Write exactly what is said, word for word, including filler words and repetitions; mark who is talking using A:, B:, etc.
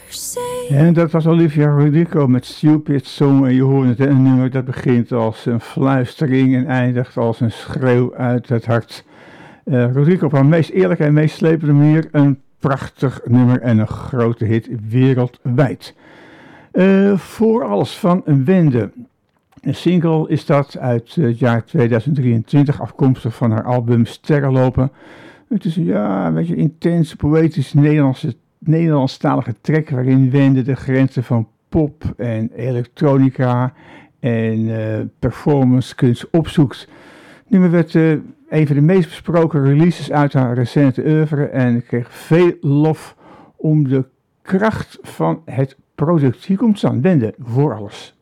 A: En dat was Olivia Rodrigo met Stupid Song. En je hoort het, een nummer dat begint als een fluistering en eindigt als een schreeuw uit het hart. Uh, Rodrigo op haar meest eerlijke en meest slepende manier. Een prachtig nummer en een grote hit wereldwijd. Uh, voor alles van een Wende. Een single is dat uit het jaar tweeduizend drieëntwintig, afkomstig van haar album Sterrenlopen. Het is een, ja, een beetje intense, poëtische Nederlandse, Nederlandstalige track waarin Wende de grenzen van pop en elektronica en uh, performancekunst opzoekt. Het nummer werd uh, een van de meest besproken releases uit haar recente oeuvre en kreeg veel lof om de kracht van het product. Hier komt het aan, Wende, voor alles.